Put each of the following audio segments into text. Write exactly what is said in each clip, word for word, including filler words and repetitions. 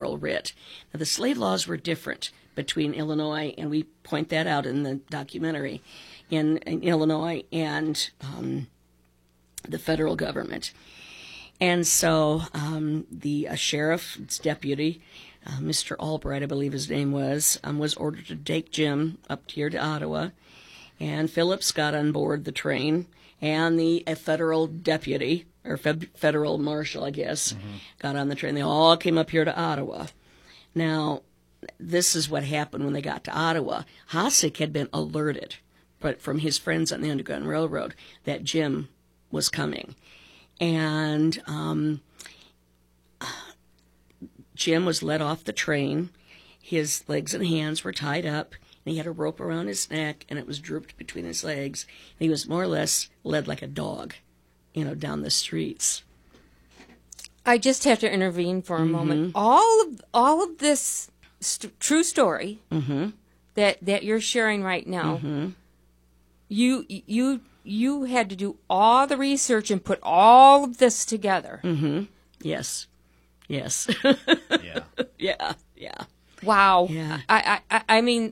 federal writ. Now, the slave laws were different between Illinois, and we point that out in the documentary, in, in Illinois and um, the federal government. And so um, the uh, sheriff's deputy, uh, Mister Albright, I believe his name was, um, was ordered to take Jim up here to Ottawa. And Phillips got on board the train, and the a federal deputy, or fe- federal marshal, I guess, mm-hmm. got on the train. They all came up here to Ottawa. Now, this is what happened when they got to Ottawa. Hossick had been alerted but from his friends on the Underground Railroad that Jim was coming. And um, Jim was let off the train. His legs and hands were tied up, and he had a rope around his neck, and it was drooped between his legs. And he was more or less led like a dog, you know, down the streets. I just have to intervene for a mm-hmm. moment. All of all of this st- true story mm-hmm. that that you're sharing right now, mm-hmm. you you you had to do all the research and put all of this together. Mm-hmm. Yes, yes, yeah, yeah, yeah. Wow. Yeah. I, I, I mean,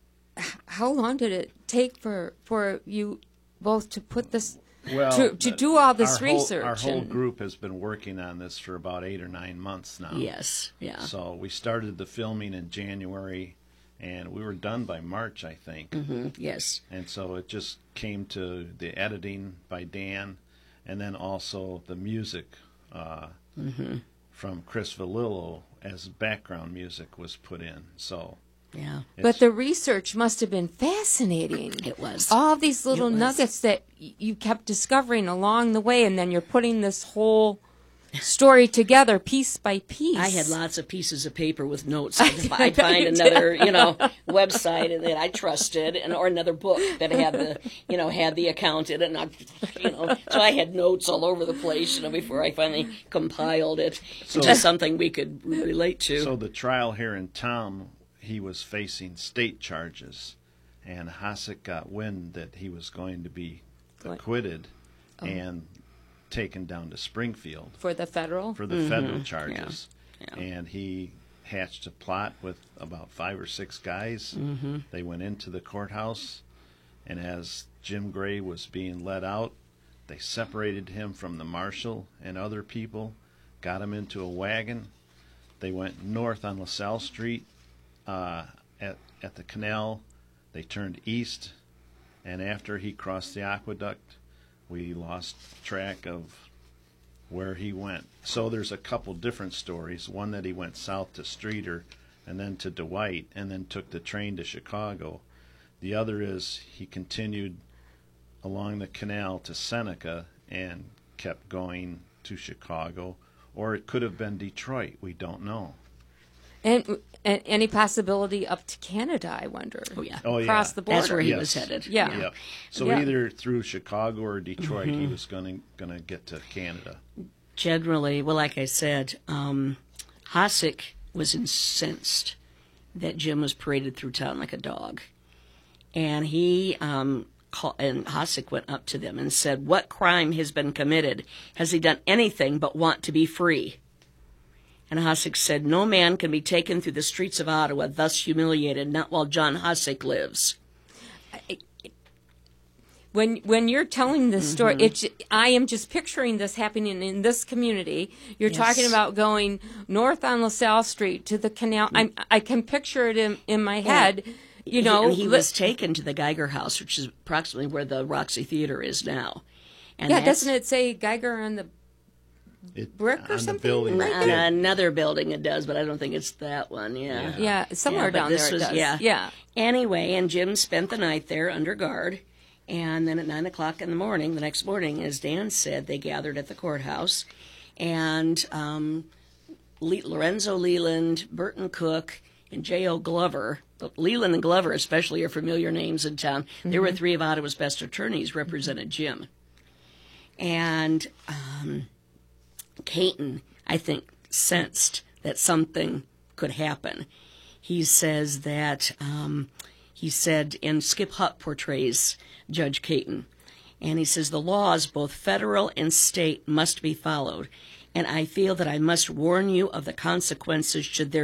how long did it take for, for you both to put this, well, to, to do all this our research? Whole, our whole and... group has been working on this for about eight or nine months now. Yes, yeah. So we started the filming in January, and we were done by March, I think. Mm-hmm. Yes. And so it just came to the editing by Dan, and then also the music uh, mm-hmm. from Chris Valillo as background music was put in. So yeah. But the research must have been fascinating. It was. All of these little nuggets that y- you kept discovering along the way, and then you're putting this whole story together piece by piece. I had lots of pieces of paper with notes. I'd, I'd find another, you know, website that I trusted, and or another book that had the, you know, had the account in it, and I, you know, so I had notes all over the place, you know, before I finally compiled it so, into something we could relate to. So the trial here in town, he was facing state charges, and Hossick got wind that he was going to be acquitted, oh. and taken down to Springfield for the federal for the mm-hmm. federal charges, yeah. Yeah. and he hatched a plot with about five or six guys. Mm-hmm. They went into the courthouse, and as Jim Gray was being let out, they separated him from the marshal and other people, got him into a wagon. They went north on LaSalle Street uh, at at the canal. They turned east, and after he crossed the aqueduct, we lost track of where he went. So there's a couple different stories. One that he went south to Streeter and then to Dwight and then took the train to Chicago. The other is he continued along the canal to Seneca and kept going to Chicago. Or it could have been Detroit. We don't know. And, and any possibility up to Canada, I wonder. Oh, yeah. Oh, Across yeah. the border. That's where he yes. was headed. Yeah. Yep. So yeah. either through Chicago or Detroit, mm-hmm. he was going to get to Canada. Generally, well, like I said, um, Hossick was incensed that Jim was paraded through town like a dog. And he, um, call, and Hossick went up to them and said, "What crime has been committed? Has he done anything but want to be free?" And Hossick said, "No man can be taken through the streets of Ottawa thus humiliated, not while John Hossick lives." When when you're telling this story, mm-hmm. it's, I am just picturing this happening in this community. You're yes. talking about going north on LaSalle Street to the canal. I'm, I can picture it in, in my head. Yeah. You know, he, he was taken to the Geiger House, which is approximately where the Roxy Theater is now. And yeah, doesn't it say Geiger on the It, brick or on something? The building. Right on another building it does, but I don't think it's that one. Yeah, yeah, yeah somewhere yeah, down this there was, it does. Yeah, yeah. Anyway, and Jim spent the night there under guard, and then at nine o'clock in the morning, the next morning, as Dan said, they gathered at the courthouse, and um, Le- Lorenzo Leland, Burton Cook, and J O Glover. Leland and Glover, especially, are familiar names in town. Mm-hmm. There were three of Ottawa's best attorneys represented Jim, and um, Caton, I think, sensed that something could happen. He says that, um, he said, and Skip Hutt portrays Judge Caton, and he says, "The laws, both federal and state, must be followed, and I feel that I must warn you of the consequences should there